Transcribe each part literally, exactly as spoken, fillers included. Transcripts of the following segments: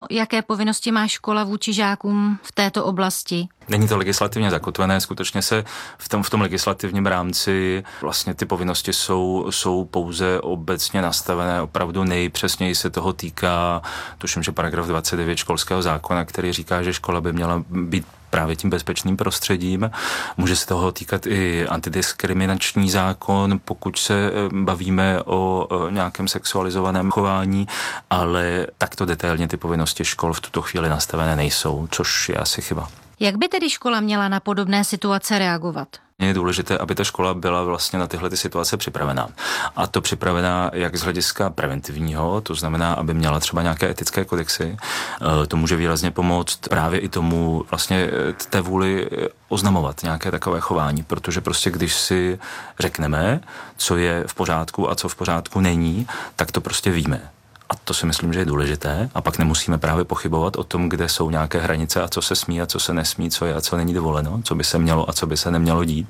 jaké povinnosti má škola vůči žákům v této oblasti? Není to legislativně zakotvené, skutečně se v tom, v tom legislativním rámci vlastně ty povinnosti jsou, jsou pouze obecně nastavené, opravdu nejpřesněji se toho týká, tuším, že paragraf dvacet devět školského zákona, který říká, že škola by měla být právě tím bezpečným prostředím. Může se toho týkat i antidiskriminační zákon, pokud se bavíme o nějakém sexualizovaném chování, ale takto detailně ty povinnosti škol v tuto chvíli nastavené nejsou, což je asi chyba. Jak by tedy škola měla na podobné situace reagovat? Je důležité, aby ta škola byla vlastně na tyhle ty situace připravená. A to připravená jak z hlediska preventivního, to znamená, aby měla třeba nějaké etické kodexy. To může výrazně pomoct právě i tomu vlastně té vůli oznamovat nějaké takové chování, protože prostě když si řekneme, co je v pořádku a co v pořádku není, tak to prostě víme. A to si myslím, že je důležité. A pak nemusíme právě pochybovat o tom, kde jsou nějaké hranice a co se smí a co se nesmí, co je a co není dovoleno, co by se mělo a co by se nemělo dít.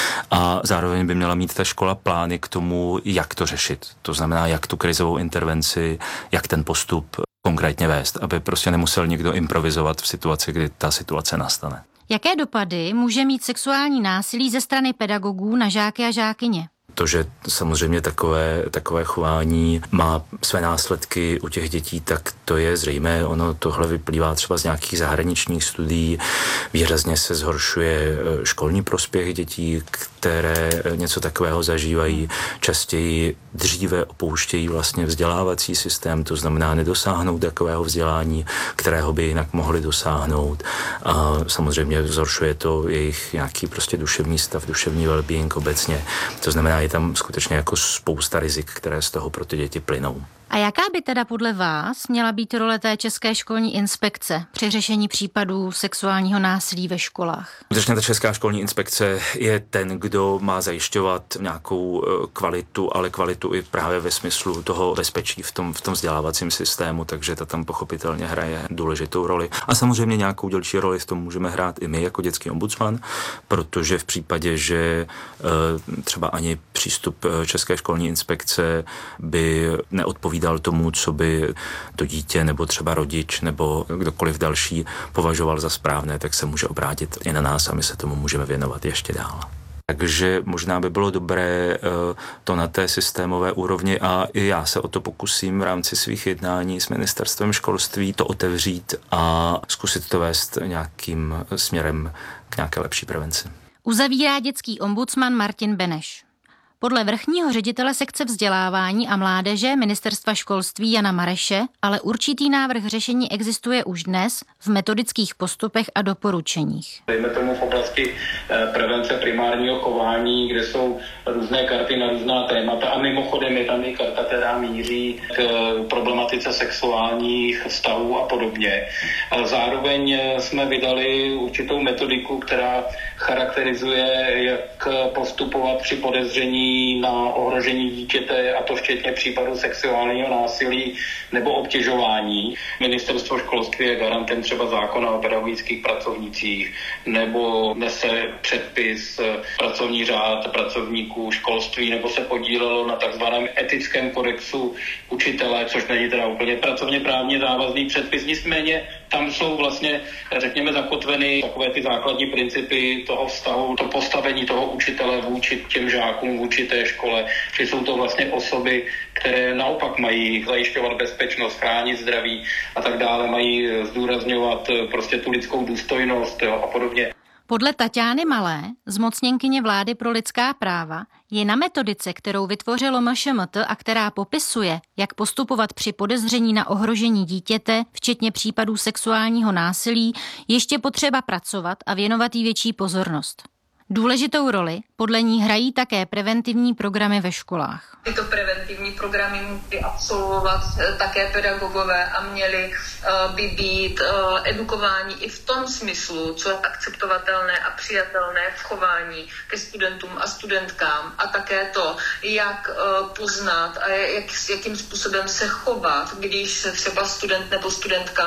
A zároveň by měla mít ta škola plány k tomu, jak to řešit. To znamená, jak tu krizovou intervenci, jak ten postup konkrétně vést, aby prostě nemusel někdo improvizovat v situaci, kdy ta situace nastane. Jaké dopady může mít sexuální násilí ze strany pedagogů na žáky a žákyně? To, že samozřejmě takové, takové chování má své následky u těch dětí, tak to je zřejmé. Ono tohle vyplývá třeba z nějakých zahraničních studií. Výrazně se zhoršuje školní prospěch dětí, které něco takového zažívají. Častěji dříve opouštějí vlastně vzdělávací systém, to znamená nedosáhnout takového vzdělání, kterého by jinak mohli dosáhnout. A samozřejmě zhoršuje to jejich nějaký prostě duševní stav, duševní well-being obecně. To znamená, je tam skutečně jako spousta rizik, které z toho pro ty děti plynou. A jaká by teda podle vás měla být role té České školní inspekce při řešení případů sexuálního násilí ve školách? Skutečně ta Česká školní inspekce je ten, kdo má zajišťovat nějakou kvalitu, ale kvalitu i právě ve smyslu toho bezpečí v tom, v tom vzdělávacím systému, takže ta tam pochopitelně hraje důležitou roli. A samozřejmě nějakou dělší roli v tom můžeme hrát i my jako dětský ombudsman, protože v případě, že třeba ani přístup České školní inspekce by neodpovídal dal tomu, co by to dítě nebo třeba rodič nebo kdokoliv další považoval za správné, tak se může obrátit i na nás a my se tomu můžeme věnovat ještě dál. Takže možná by bylo dobré to na té systémové úrovni a i já se o to pokusím v rámci svých jednání s ministerstvem školství to otevřít a zkusit to vést nějakým směrem k nějaké lepší prevenci. Uzavírá dětský ombudsman Martin Beneš. Podle vrchního ředitele sekce vzdělávání a mládeže Ministerstva školství Jana Mareše ale určitý návrh řešení existuje už dnes v metodických postupech a doporučeních. Dejme tomu v oblasti prevence primárního chování, kde jsou různé karty na různá témata a mimochodem je tam i karta, která míří k problematice sexuálních vztahů a podobně. Ale zároveň jsme vydali určitou metodiku, která charakterizuje, jak postupovat při podezření na ohrožení dítěte, a to včetně případu sexuálního násilí nebo obtěžování. Ministerstvo školství je garantem třeba zákona o pedagogických pracovnících nebo nese předpis pracovní řád pracovníků školství nebo se podílelo na takzvaném etickém kodexu učitele, což není teda úplně pracovně právně závazný předpis. Nicméně tam jsou vlastně, řekněme, zakotveny takové ty základní principy toho vztahu, to postavení toho učitele vůči těm žákům, vůči té škole, že jsou to vlastně osoby, které naopak mají zajišťovat bezpečnost, chránit zdraví a tak dále, mají zdůrazňovat prostě tu lidskou důstojnost, jo, a podobně. Podle Taťány Malé, zmocněnkyně vlády pro lidská práva, je na metodice, kterou vytvořilo M Š M T a která popisuje, jak postupovat při podezření na ohrožení dítěte, včetně případů sexuálního násilí, ještě potřeba pracovat a věnovat jí větší pozornost. Důležitou roli podle ní hrají také preventivní programy ve školách. Tyto preventivní programy musí absolvovat také pedagogové a měli by být edukováni i v tom smyslu, co je akceptovatelné a přijatelné v chování ke studentům a studentkám a také to, jak poznat a jak, jakým způsobem se chovat, když se třeba student nebo studentka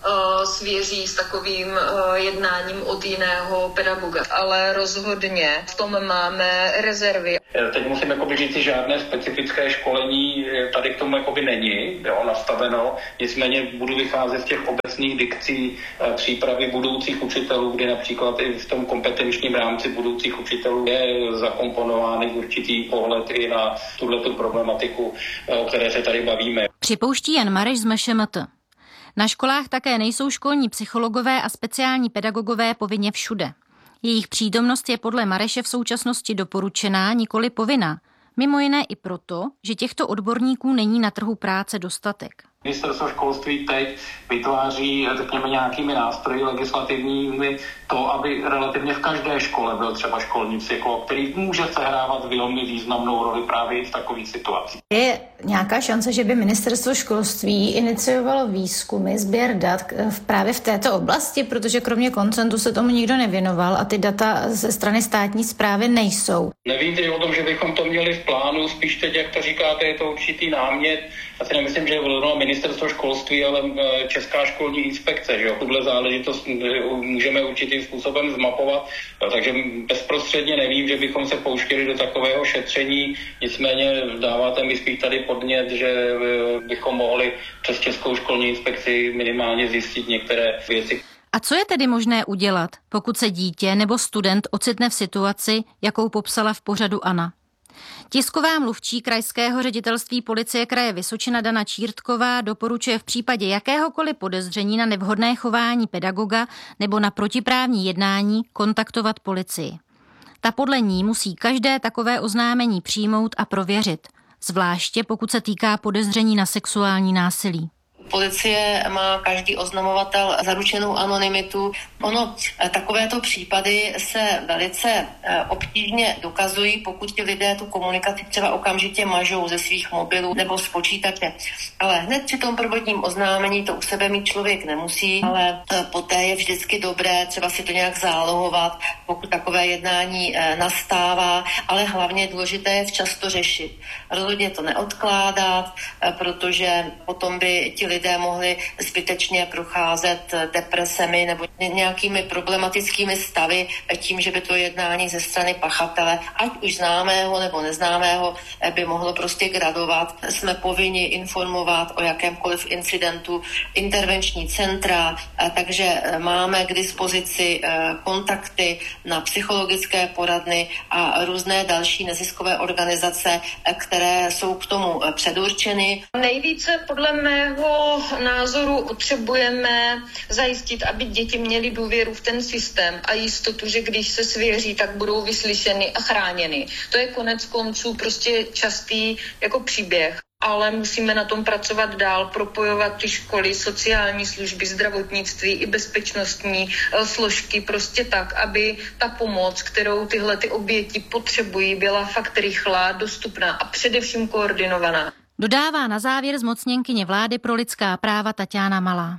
svěří s takovým jednáním od jiného pedagoga. Ale rozhodně v tom máme rezervy. Teď musím jakoby říct, že žádné specifické školení tady k tomu jakoby není, jo, nastaveno. Nicméně budu vycházet z těch obecných dikcí přípravy budoucích učitelů, kdy například i v tom kompetenčním rámci budoucích učitelů je zakomponovány určitý pohled i na tuhletu problematiku, o které se tady bavíme. Připouští Jan Mareš z M Š M T. Na školách také nejsou školní psychologové a speciální pedagogové povinně všude. Jejich přítomnost je podle Mareše v současnosti doporučená, nikoli povinná. Mimo jiné i proto, že těchto odborníků není na trhu práce dostatek. Ministerstvo školství teď vytváří, řekněme, nějakými nástroji legislativními to, aby relativně v každé škole byl třeba školní psycholog, který může sehrávat velmi významnou roli právě v takových situacích. Je nějaká šance, že by Ministerstvo školství iniciovalo výzkumy, sběr dat právě v této oblasti, protože kromě koncentu se tomu nikdo nevěnoval a ty data ze strany státní správy nejsou. Nevím teď o tom, že bychom to měli v plánu, spíš teď, jak to říkáte, je to určitý námět. Já si nemyslím, že je volno Ministerstvo školství, ale Česká školní inspekce, že jo, tuhle záležitost můžeme určitým způsobem zmapovat, takže bezprostředně nevím, že bychom se pouštěli do takového šetření, nicméně dáváte mi spíš tady podnět, že bychom mohli přes Českou školní inspekci minimálně zjistit některé věci. A co je tedy možné udělat, pokud se dítě nebo student ocitne v situaci, jakou popsala v pořadu Anna? Tisková mluvčí Krajského ředitelství policie kraje Vysočina Dana Čírtková doporučuje v případě jakéhokoliv podezření na nevhodné chování pedagoga nebo na protiprávní jednání kontaktovat policii. Ta podle ní musí každé takové oznámení přijmout a prověřit, zvláště pokud se týká podezření na sexuální násilí. Policie má každý oznamovatel zaručenou anonymitu. Ono, takovéto případy se velice obtížně dokazují, pokud ti lidé tu komunikaci třeba okamžitě mažou ze svých mobilů nebo z počítače. Ale hned při tom prvotním oznámení to u sebe mít člověk nemusí, ale poté je vždycky dobré třeba si to nějak zálohovat, pokud takové jednání nastává, ale hlavně důležité je včas to řešit. Rozhodně to neodkládat, protože potom by ti lidé mohli zbytečně procházet depresemi nebo nějakými problematickými stavy tím, že by to jednání ze strany pachatele, ať už známého nebo neznámého, by mohlo prostě gradovat. Jsme povinni informovat o jakémkoliv incidentu intervenční centra, takže máme k dispozici kontakty na psychologické poradny a různé další neziskové organizace, které jsou k tomu předurčeny. Nejvíce podle mého názoru potřebujeme zajistit, aby děti měly důvěru v ten systém a jistotu, že když se svěří, tak budou vyslyšeny a chráněny. To je konec konců prostě častý jako příběh. Ale musíme na tom pracovat dál, propojovat ty školy, sociální služby, zdravotnictví i bezpečnostní složky prostě tak, aby ta pomoc, kterou tyhle ty oběti potřebují, byla fakt rychlá, dostupná a především koordinovaná. Dodává na závěr zmocněnkyně vlády pro lidská práva Taťána Malá.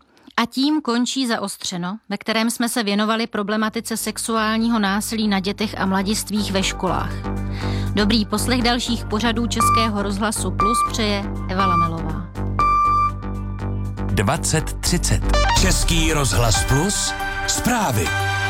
A tím končí Zaostřeno, ve kterém jsme se věnovali problematice sexuálního násilí na dětech a mladistvých ve školách. Dobrý poslech dalších pořadů Českého rozhlasu Plus přeje Eva Lamelová. dvacet třicet Český rozhlas Plus zprávy.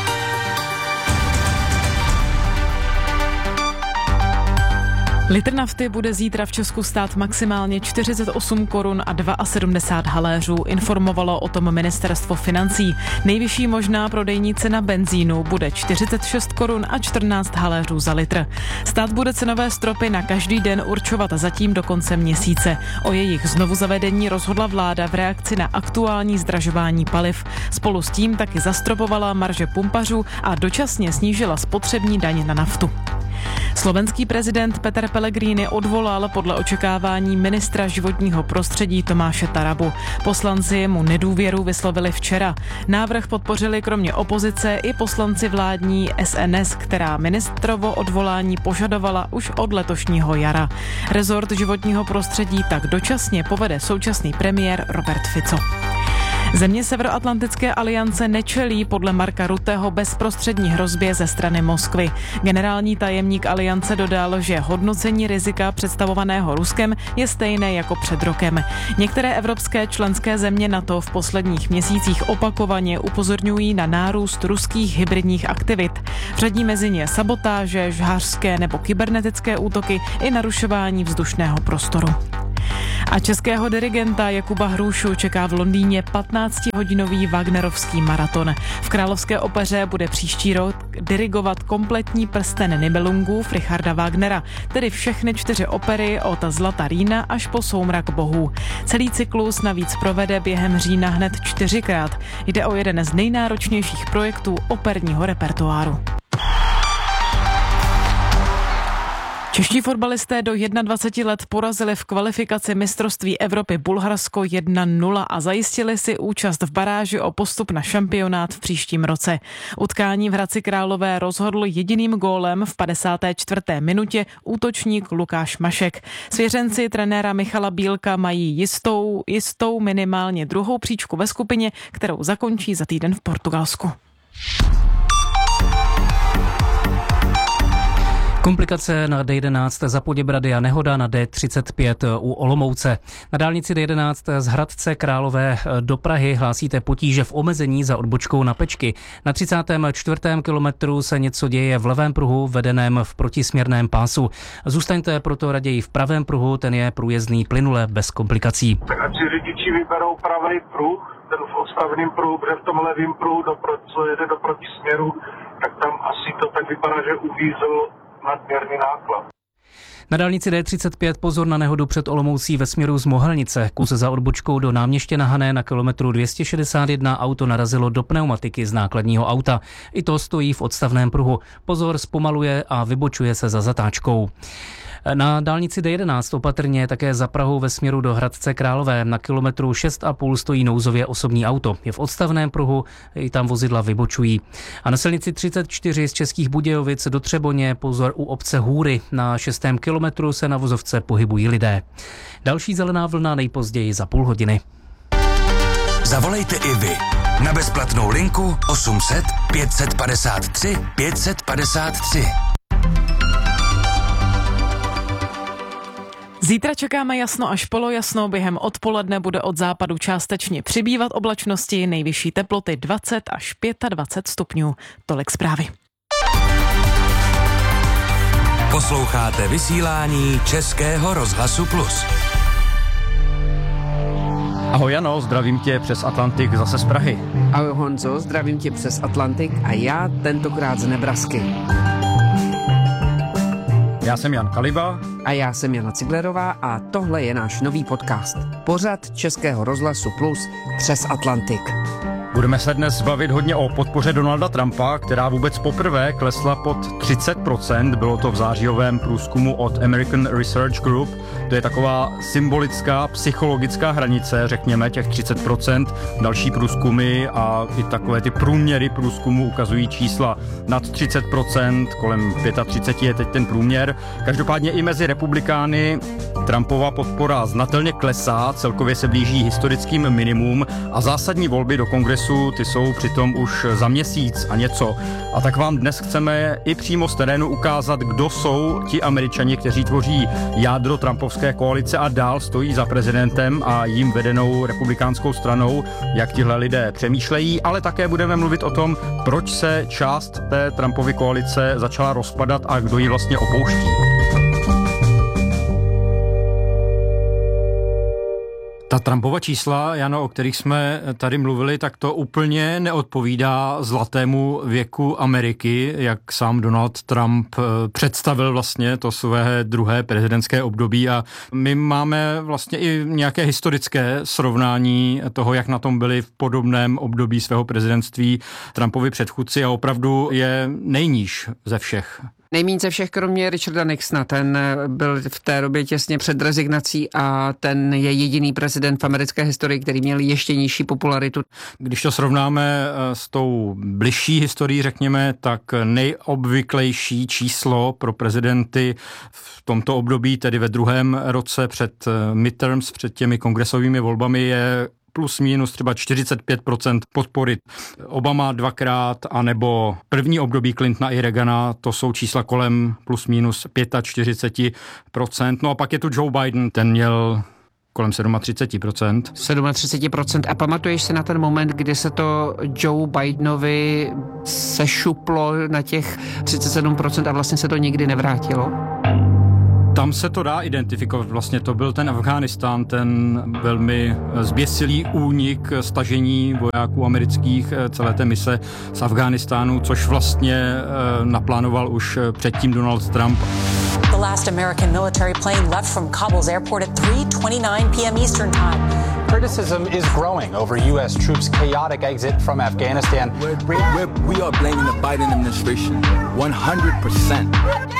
Litr nafty bude zítra v Česku stát maximálně čtyřicet osm korun a sedmdesát dva haléřů, informovalo o tom ministerstvo financí. Nejvyšší možná prodejní cena benzínu bude čtyřicet šest korun a čtrnáct haléřů za litr. Stát bude cenové stropy na každý den určovat zatím do konce měsíce. O jejich znovuzavedení rozhodla vláda v reakci na aktuální zdražování paliv. Spolu s tím taky zastropovala marže pumpařů a dočasně snížila spotřební daň na naftu. Slovenský prezident Peter Pellegrini odvolal podle očekávání ministra životního prostředí Tomáše Tarabu. Poslanci mu nedůvěru vyslovili včera. Návrh podpořili kromě opozice i poslanci vládní S N S, která ministrovo odvolání požadovala už od letošního jara. Rezort životního prostředí tak dočasně povede současný premiér Robert Fico. Země Severoatlantické aliance nečelí podle Marka Rutteho bezprostřední hrozbě ze strany Moskvy. Generální tajemník aliance dodal, že hodnocení rizika představovaného Ruskem je stejné jako před rokem. Některé evropské členské země NATO v posledních měsících opakovaně upozorňují na nárůst ruských hybridních aktivit. Řadí mezi ně sabotáže, žhářské nebo kybernetické útoky i narušování vzdušného prostoru. A českého dirigenta Jakuba Hrušu čeká v Londýně patnáctihodinový wagnerovský maraton. V Královské opeře bude příští rok dirigovat kompletní prsten Nibelungův Richarda Wagnera, tedy všechny čtyři opery od Zlata Rýna až po Soumrak bohů. Celý cyklus navíc provede během října hned čtyřikrát. Jde o jeden z nejnáročnějších projektů operního repertoáru. Čeští fotbalisté do dvaceti jedna let porazili v kvalifikaci mistrovství Evropy Bulharsko jedna nula a zajistili si účast v baráži o postup na šampionát v příštím roce. Utkání v Hradci Králové rozhodl jediným gólem v padesáté čtvrté minutě útočník Lukáš Mašek. Svěřenci trenéra Michala Bílka mají jistou, jistou minimálně druhou příčku ve skupině, kterou zakončí za týden v Portugalsku. Komplikace na D jedenáct za Poděbrady a nehoda na D třicet pět u Olomouce. Na dálnici D jedenáct z Hradce Králové do Prahy hlásíte potíže v omezení za odbočkou na Pečky. Na třicátém čtvrtém kilometru se něco děje v levém pruhu vedeném v protisměrném pásu. Zůstaňte proto raději v pravém pruhu, ten je průjezdný plynule bez komplikací. Tak ať si řidiči vyberou pravý pruh, ten v odstavném pruhu, protože v tom levém pruhu, co jede do protisměru, tak tam asi to tak vypadá, že uvízl nadměrný náklad. Na dálnici D třicet pět pozor na nehodu před Olomoucí ve směru z Mohelnice. Kus za odbočkou do náměště na Hané na kilometru dvě stě šedesát jedna auto narazilo do pneumatiky z nákladního auta. I to stojí v odstavném pruhu. Pozor, zpomaluje a vybočuje se za zatáčkou. Na dálnici D jedenáct opatrně také za Prahou ve směru do Hradce Králové. Na kilometru šest a půl stojí nouzově osobní auto. Je v odstavném pruhu, i tam vozidla vybočují. A na silnici třicet čtyři z Českých Budějovic do Třeboně pozor u obce Hůry. Na šestém kilometru se na vozovce pohybují lidé. Další zelená vlna nejpozději za půl hodiny. Zavolejte i vy na bezplatnou linku osm set pět padesát tři pět padesát tři. Zítra čekáme jasno až polojasno, během odpoledne bude od západu částečně přibývat oblačnosti, nejvyšší teploty dvacet až dvacet pět stupňů. Tolik zprávy. Posloucháte vysílání Českého rozhlasu Plus. Ahoj Jano, zdravím tě přes Atlantik zase z Prahy. Ahoj Honzo, zdravím tě přes Atlantik a já tentokrát z Nebrasky. Já jsem Jan Kaliba. A já jsem Jana Ciglerová a tohle je náš nový podcast. Pořad Českého rozhlasu Plus přes Atlantik. Budeme se dnes bavit hodně o podpoře Donalda Trumpa, která vůbec poprvé klesla pod třicet procent. Bylo to v zářijovém průzkumu od American Research Group. To je taková symbolická, psychologická hranice, řekněme, těch třicet procent. Další průzkumy a i takové ty průměry průzkumu ukazují čísla nad třicet procent, kolem třicet pět je teď ten průměr. Každopádně i mezi republikány Trumpova podpora znatelně klesá, celkově se blíží historickým minimum a zásadní volby do kongresu ty jsou přitom už za měsíc a něco. A tak vám dnes chceme i přímo z terénu ukázat, kdo jsou ti Američani, kteří tvoří jádro trumpovské koalice a dál stojí za prezidentem a jím vedenou republikánskou stranou, jak tihle lidé přemýšlejí, ale také budeme mluvit o tom, proč se část té Trumpovy koalice začala rozpadat a kdo ji vlastně opouští. Ta Trumpova čísla, Jano, o kterých jsme tady mluvili, tak to úplně neodpovídá zlatému věku Ameriky, jak sám Donald Trump představil vlastně to své druhé prezidentské období a my máme vlastně i nějaké historické srovnání toho, jak na tom byli v podobném období svého prezidentství Trumpovi předchůdci a opravdu je nejníž ze všech. Nejméně ze všech, kromě Richarda Nixona, ten byl v té době těsně před rezignací a ten je jediný prezident v americké historii, který měl ještě nižší popularitu. Když to srovnáme s tou bližší historií, řekněme, tak nejobvyklejší číslo pro prezidenty v tomto období, tedy ve druhém roce před midterms, před těmi kongresovými volbami, je plus minus třeba čtyřicet pět procent podpory. Obama dvakrát, anebo první období Clintona i Reagana, to jsou čísla kolem plus minus čtyřicet pět procent. No a pak je tu Joe Biden, ten měl kolem třicet sedm procent. třicet sedm procent. A pamatuješ si na ten moment, kdy se to Joe Bidenovi sešuplo na těch třicet sedm procent a vlastně se to nikdy nevrátilo? Tam se to dá identifikovat. Vlastně to byl ten Afghánistán, ten velmi zběsilý únik, stažení vojáků amerických celé té mise z Afghánistánu, což vlastně naplánoval už předtím Donald Trump. The last American military plane left from Kabul's airport at three twenty-nine p.m. Eastern Time. Criticism is growing over U S troops' chaotic exit from Afghanistan. We're, we're, we are blaming the Biden administration one hundred percent.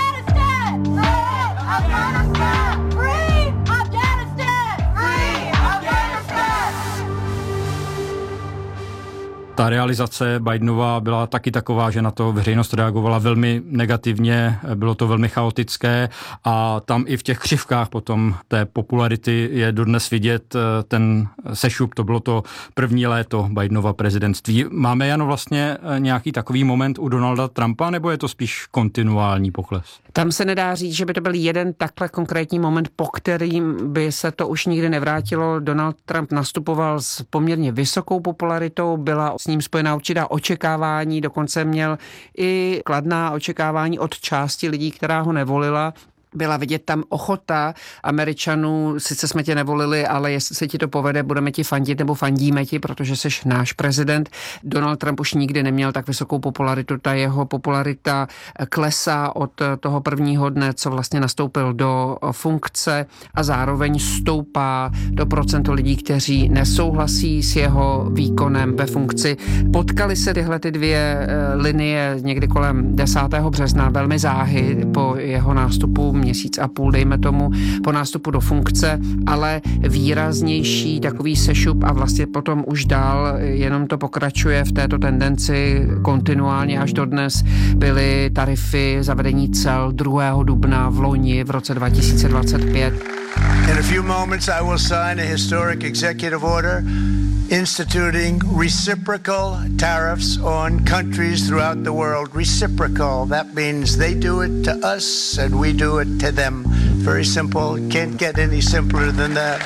Ta realizace Bidenova byla taky taková, že na to veřejnost reagovala velmi negativně, bylo to velmi chaotické a tam i v těch křivkách potom té popularity je dodnes vidět ten sešup, to bylo to první léto Bidenova prezidentství. Máme, Jano, vlastně nějaký takový moment u Donalda Trumpa, nebo je to spíš kontinuální pokles? Tam se nedá říct, že by to byl jeden takhle konkrétní moment, po kterým by se to už nikdy nevrátilo. Donald Trump nastupoval s poměrně vysokou popularitou, byla s ním spojená určitá očekávání, dokonce měl i kladná očekávání od části lidí, která ho nevolila. Byla vidět tam ochota Američanů, sice jsme tě nevolili, ale jestli se ti to povede, budeme ti fandit nebo fandíme ti, protože jsi náš prezident. Donald Trump už nikdy neměl tak vysokou popularitu, ta jeho popularita klesá od toho prvního dne, co vlastně nastoupil do funkce a zároveň stoupá do procento lidí, kteří nesouhlasí s jeho výkonem ve funkci. Potkali se tyhle ty dvě linie někdy kolem desátého března, velmi záhy po jeho nástupu, měsíc a půl, dejme tomu, po nástupu do funkce, ale výraznější takový sešup a vlastně potom už dál jenom to pokračuje v této tendenci kontinuálně až do dnes. Byly tarify zavedení cel druhého dubna v loni v roce dva tisíce dvacet pět. In a few moments I will sign a historic executive order instituting reciprocal tariffs on countries throughout the world. Reciprocal, that means they do it to us and we do it to them. Very simple, can't get any simpler than that.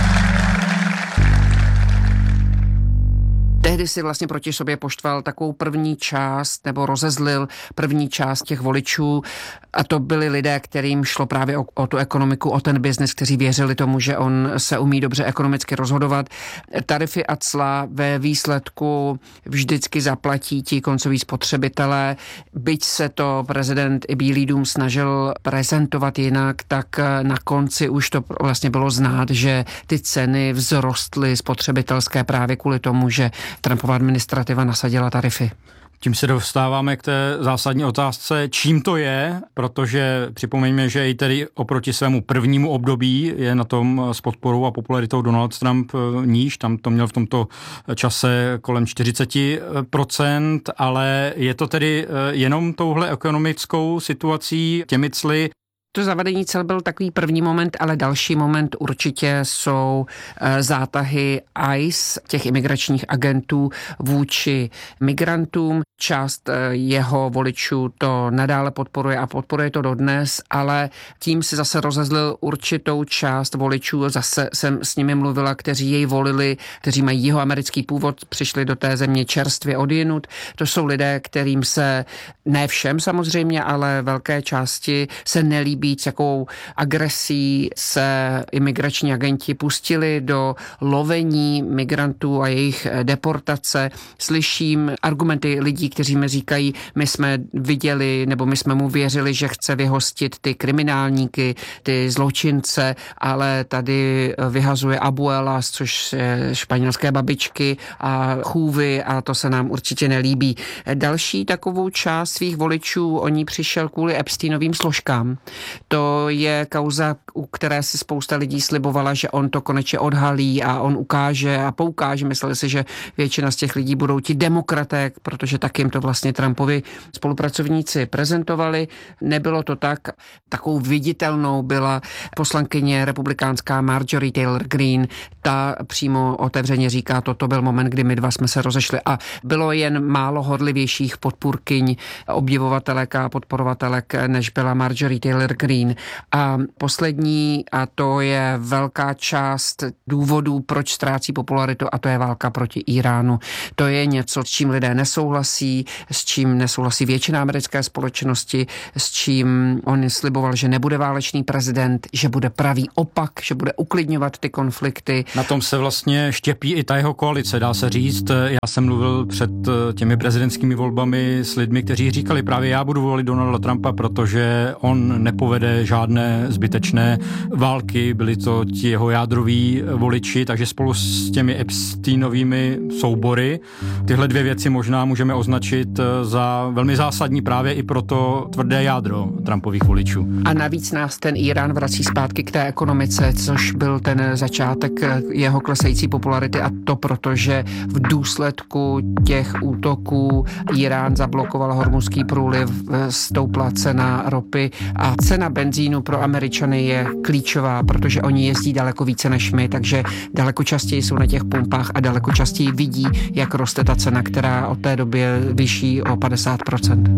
Tehdy si vlastně proti sobě poštval takovou první část nebo rozezlil první část těch voličů a to byli lidé, kterým šlo právě o, o tu ekonomiku, o ten biznis, kteří věřili tomu, že on se umí dobře ekonomicky rozhodovat. Tarify a cla ve výsledku vždycky zaplatí ti koncoví spotřebitelé. Byť se to prezident i Bílý dům snažil prezentovat jinak, tak na konci už to vlastně bylo znát, že ty ceny vzrostly spotřebitelské právě kvůli tomu, že Trumpova administrativa nasadila tarify. Tím se dostáváme k té zásadní otázce, čím to je, protože připomeňme, že i tedy oproti svému prvnímu období je na tom s podporou a popularitou Donald Trump níž, tam to měl v tomto čase kolem čtyřicet procent, ale je to tedy jenom touhle ekonomickou situací, těmi cly. To zavedení cel byl takový první moment, ale další moment určitě jsou zátahy I C E, těch imigračních agentů vůči migrantům. Část jeho voličů to nadále podporuje a podporuje to dodnes, ale tím si zase rozezlil určitou část voličů. Zase jsem s nimi mluvila, kteří jej volili, kteří mají jihoamerický původ, přišli do té země čerstvě odjinud. To jsou lidé, kterým se, ne všem samozřejmě, ale velké části se nelíbí, s jakou agresí se imigrační agenti pustili do lovení migrantů a jejich deportace. Slyším argumenty lidí, kteří mi říkají, my jsme viděli, nebo my jsme mu věřili, že chce vyhostit ty kriminálníky, ty zločince, ale tady vyhazuje abuelas, což je španělské babičky a chůvy a to se nám určitě nelíbí. Další takovou část svých voličů, oni přišel kvůli Epsteinovým složkám. To je kauza, u které si spousta lidí slibovala, že on to konečně odhalí a on ukáže a poukáže. Mysleli si, že většina z těch lidí budou ti demokraté, protože tak jim to vlastně Trumpovi spolupracovníci prezentovali. Nebylo to tak. Takovou viditelnou byla poslankyně republikánská Marjorie Taylor Greene. Ta přímo otevřeně říká, toto byl moment, kdy my dva jsme se rozešli a bylo jen málo horlivějších podpůrkyň, obdivovatelek a podporovatelek, než byla Marjorie Taylor Greene. A poslední, a to je velká část důvodů, proč ztrácí popularitu, a to je válka proti Iránu. To je něco, s čím lidé nesouhlasí, s čím nesouhlasí většina americké společnosti, s čím on sliboval, že nebude válečný prezident, že bude pravý opak, že bude uklidňovat ty konflikty. Na tom se vlastně štěpí i ta jeho koalice, dá se říct. Já jsem mluvil před těmi prezidentskými volbami s lidmi, kteří říkali právě já budu volit Donalda Trumpa, protože on nepovede žádné zbytečné války, byli to ti jeho jádroví voliči, takže spolu s těmi Epsteinovými soubory tyhle dvě věci možná můžeme označit za velmi zásadní právě i pro to tvrdé jádro Trumpových voličů. A navíc nás ten Irán vrací zpátky k té ekonomice, což byl ten začátek jeho klesající popularity, a to proto, že v důsledku těch útoků Irán zablokoval Hormuzský průliv, stoupla cena ropy a cena benzínu pro Američany je klíčová, protože oni jezdí daleko více než my, takže daleko častěji jsou na těch pumpách a daleko častěji vidí, jak roste ta cena, která od té doby je vyšší o padesát procent.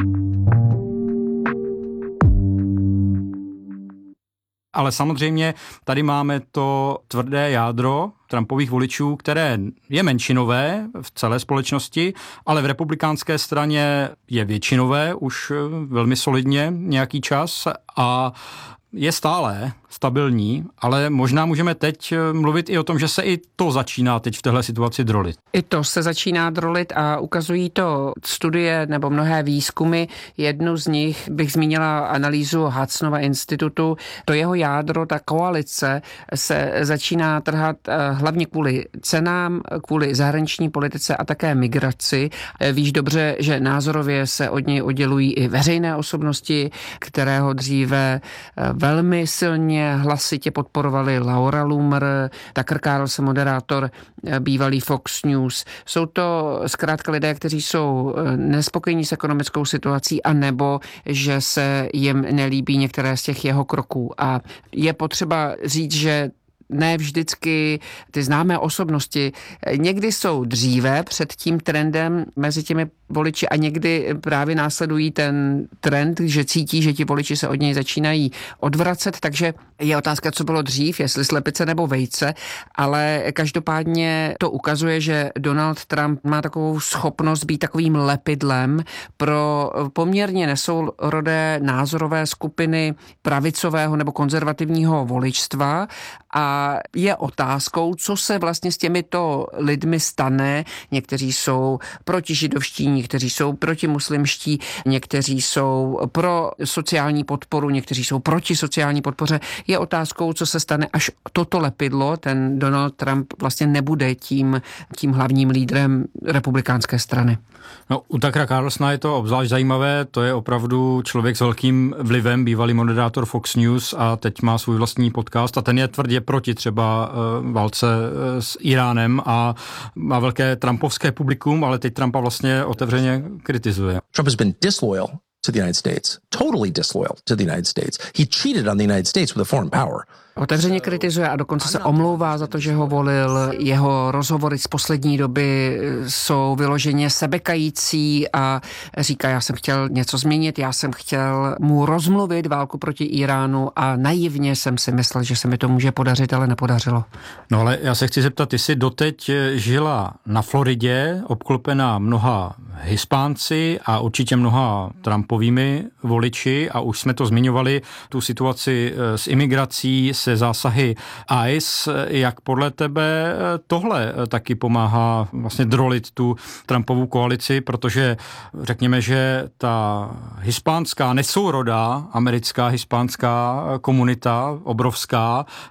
Ale samozřejmě tady máme to tvrdé jádro Trumpových voličů, které je menšinové v celé společnosti, ale v republikánské straně je většinové už velmi solidně nějaký čas a je stále stabilní, ale možná můžeme teď mluvit i o tom, že se i to začíná teď v téhle situaci drolit. I to se začíná drolit a ukazují to studie nebo mnohé výzkumy. Jednu z nich bych zmínila analýzu Hudsonova institutu. To jeho jádro, ta koalice se začíná trhat hlavně kvůli cenám, kvůli zahraniční politice a také migraci. Víš dobře, že názorově se od něj oddělují i veřejné osobnosti, kterého dříve velmi silně hlasitě podporovali Laura Loomer, Tucker Carlson, moderátor bývalý Fox News. Jsou to zkrátka lidé, kteří jsou nespokojení s ekonomickou situací a nebo že se jim nelíbí některé z těch jeho kroků. A je potřeba říct, že ne vždycky ty známé osobnosti někdy jsou dříve před tím trendem mezi těmi voliči a někdy právě následují ten trend, že cítí, že ti voliči se od něj začínají odvracet, takže je otázka, co bylo dřív, jestli slepice nebo vejce, ale každopádně to ukazuje, že Donald Trump má takovou schopnost být takovým lepidlem pro poměrně nesourodé názorové skupiny pravicového nebo konzervativního voličstva a je otázkou, co se vlastně s těmito lidmi stane. Někteří jsou protižidovští, někteří jsou protimuslimští, někteří jsou pro sociální podporu, někteří jsou proti sociální podpoře. Je otázkou, co se stane, až toto lepidlo, ten Donald Trump vlastně nebude tím, tím hlavním lídrem republikánské strany. No, u Tuckera Carlsona je to obzvlášť zajímavé, to je opravdu člověk s velkým vlivem, bývalý moderátor Fox News a teď má svůj vlastní podcast a ten je tvrdě proti třeba uh, válce uh, s Iránem a má velké trumpovské publikum, ale teď Trumpa vlastně otevřeně kritizuje. Trump has been disloyal to the United States, totally disloyal to the United States. He cheated on the United States with a foreign power. Otevřeně kritizuje a dokonce se omlouvá za to, že ho volil. Jeho rozhovory z poslední doby jsou vyloženě sebekající a říká, já jsem chtěl něco změnit, já jsem chtěl mu rozmluvit válku proti Iránu a naivně jsem si myslel, že se mi to může podařit, ale nepodařilo. No ale já se chci zeptat, ty jsi doteď žila na Floridě, obklopená mnoha Hispánci a určitě mnoha Trumpovými voliči a už jsme to zmiňovali, tu situaci s imigrací, se zásahy I C E. Jak podle tebe tohle taky pomáhá vlastně drolit tu Trumpovu koalici, protože řekněme, že ta hispánská nesourodá americká hispánská komunita, obrovská,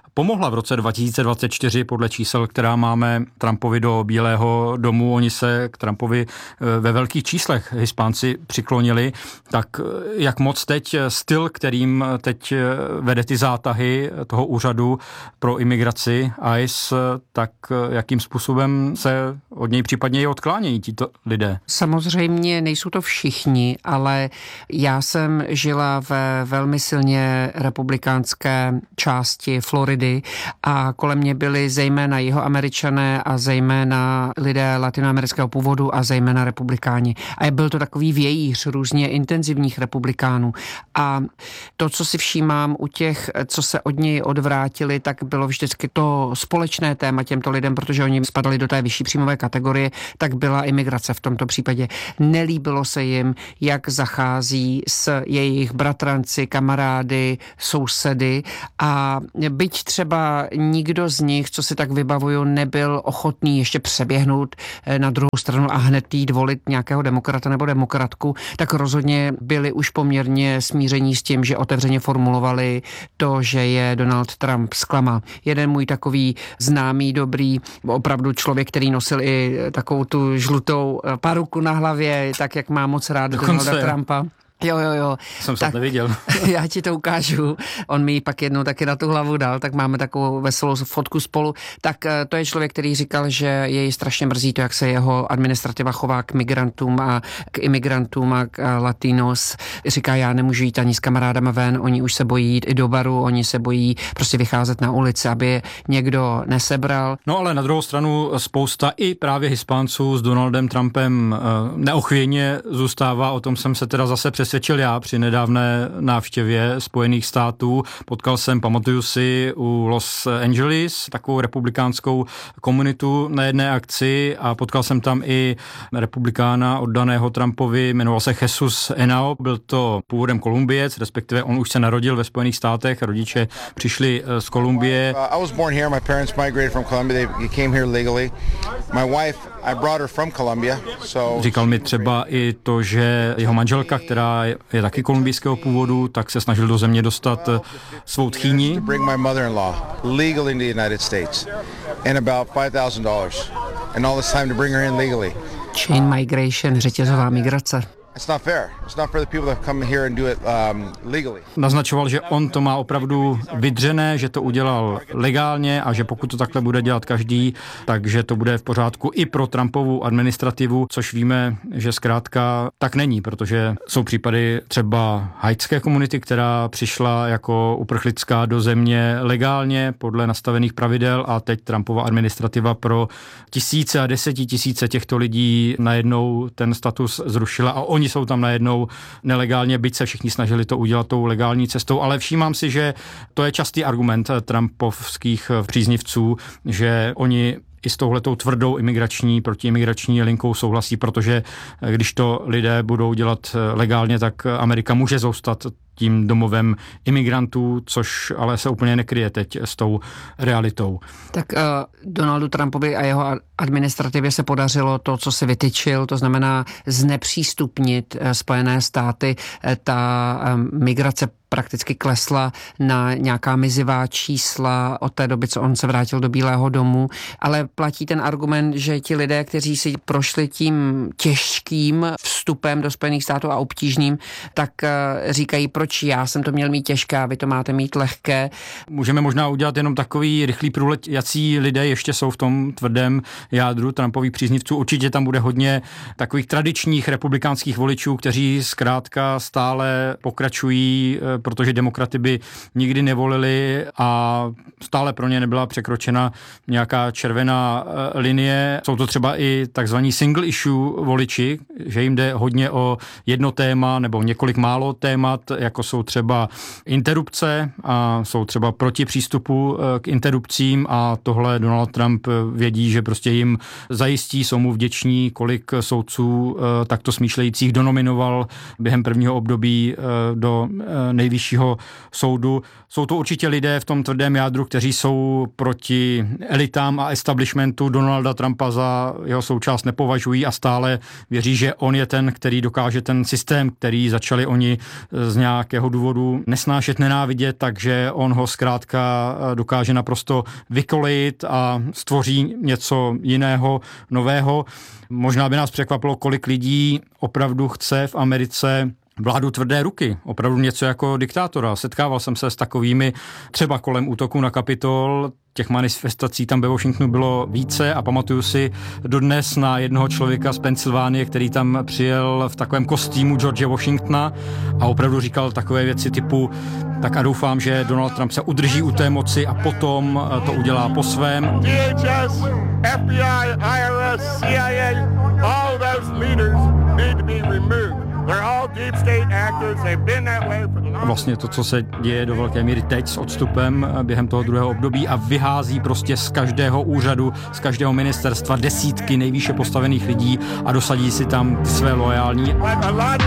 pomohla v roce dva tisíce dvacet čtyři podle čísel, která máme Trumpovi do Bílého domu. Oni se k Trumpovi ve velkých číslech Hispánci přiklonili. Tak jak moc teď styl, kterým teď vede ty zátahy toho úřadu pro imigraci I C E, tak jakým způsobem se od něj případně i odklánějí tito lidé? Samozřejmě nejsou to všichni, ale já jsem žila ve velmi silně republikánské části Floridy a kolem mě byli zejména Jihoameričané a zejména lidé latinoamerického původu a zejména republikáni. A byl to takový vějíř různě intenzivních republikánů. A to, co si všímám u těch, co se od něj odvrátili, tak bylo vždycky to společné téma těmto lidem, protože oni spadali do té vyšší příjmové kategorie, tak byla imigrace v tomto případě. Nelíbilo se jim, jak zachází s jejich bratranci, kamarády, sousedy a byť třeba nikdo z nich, co si tak vybavuju, nebyl ochotný ještě přeběhnout na druhou stranu a hned jít volit nějakého demokrata nebo demokratku, tak rozhodně byli už poměrně smíření s tím, že otevřeně formulovali to, že je Donald Trump zklamal. Jeden můj takový známý, dobrý, opravdu člověk, který nosil i takovou tu žlutou paruku na hlavě, tak jak má moc rád Donalda Trumpa. Jo, jo, jo. Jsem se neviděl. Já ti to ukážu. On mi pak jednou taky na tu hlavu dal, tak máme takovou veselou fotku spolu. Tak to je člověk, který říkal, že jej strašně mrzí to, jak se jeho administrativa chová k migrantům a k imigrantům a k latinos. Říká, já nemůžu jít ani s kamarádama ven, oni už se bojí jít i do baru, oni se bojí prostě vycházet na ulici, aby je někdo nesebral. No ale na druhou stranu spousta i právě Hispánců s Donaldem Trumpem neochvějně zůstává, o tom jsem se teda zase přes přesvědčil já při nedávné návštěvě Spojených států. Potkal jsem, pamatuju si, u Los Angeles takovou republikánskou komunitu na jedné akci a potkal jsem tam i republikána oddaného Trumpovi, jmenoval se Jesus Henao, byl to původem Kolumbiec, respektive on už se narodil ve Spojených státech, rodiče přišli z Kolumbie. I was born here, my parents migrated from Colombia, they came here legally. My wife, I brought her from Colombia, so... Říkal mi třeba i to, že jeho manželka, která je taky kolumbijského původu, tak se snažil do země dostat svou tchýni. Bring my mother-in-law legally in the United States and about five thousand dollars and all this time to bring her in legally. Chain migration, řetězová migrace. It's not fair. It's not for the people that come here and do it um, legally. Naznačoval, že on to má opravdu vydřené, že to udělal legálně a že pokud to takhle bude dělat každý, takže to bude v pořádku i pro Trumpovu administrativu, což víme, že zkrátka tak není, protože jsou případy třeba haitské komunity, která přišla jako uprchlická do země legálně podle nastavených pravidel a teď Trumpova administrativa pro tisíce a desetitisíce těchto lidí najednou ten status zrušila a oni jsou tam najednou nelegálně, byť se všichni snažili to udělat tou legální cestou, ale všímám si, že to je častý argument trumpovských příznivců, že oni i s touhletou tvrdou imigrační, protiimigrační linkou souhlasí, protože když to lidé budou dělat legálně, tak Amerika může zůstat tím domovem imigrantů, což ale se úplně nekryje teď s tou realitou. Tak uh, Donaldu Trumpovi a jeho administrativě se podařilo to, co si vytyčil, to znamená znepřístupnit uh, Spojené státy. Uh, ta um, migrace prakticky klesla na nějaká mizivá čísla od té doby, co on se vrátil do Bílého domu, ale platí ten argument, že ti lidé, kteří si prošli tím těžkým vstupem do Spojených států a obtížným, tak uh, říkají, proč já jsem to měl mít těžké a vy to máte mít lehké. Můžeme možná udělat jenom takový rychlý průlet, jací lidé ještě jsou v tom tvrdém jádru Trumpových příznivců. Určitě tam bude hodně takových tradičních republikánských voličů, kteří zkrátka stále pokračují, protože demokraty by nikdy nevolili a stále pro ně nebyla překročena nějaká červená linie. Jsou to třeba i takzvaní single issue voliči, že jim jde hodně o jedno téma nebo několik málo témat, jako jsou třeba interrupce a jsou třeba proti přístupu k interrupcím a tohle Donald Trump vědí, že prostě jim zajistí, jsou mu vděční, kolik soudců takto smýšlejících donominoval během prvního období do nejvyššího soudu. Jsou to určitě lidé v tom tvrdém jádru, kteří jsou proti elitám a establishmentu Donalda Trumpa za jeho součást nepovažují a stále věří, že on je ten, ten, který dokáže ten systém, který začali oni z nějakého důvodu nesnášet, nenávidět, takže on ho zkrátka dokáže naprosto vykolejit a stvoří něco jiného, nového. Možná by nás překvapilo, kolik lidí opravdu chce v Americe vládu tvrdé ruky, opravdu něco jako diktátora. Setkával jsem se s takovými třeba kolem útoku na Kapitol, těch manifestací tam ve Washingtonu bylo více a pamatuju si dodnes na jednoho člověka z Pensylvánie, který tam přijel v takovém kostýmu George Washingtona a opravdu říkal takové věci typu tak a doufám, že Donald Trump se udrží u té moci a potom to udělá po svém. D H S, F B I, I R S, C I A, all those leaders need to be removed. Vlastně to, co se děje do velké míry teď s odstupem během toho druhého období a vyhází prostě z každého úřadu, z každého ministerstva desítky nejvýše postavených lidí a dosadí si tam své loajální.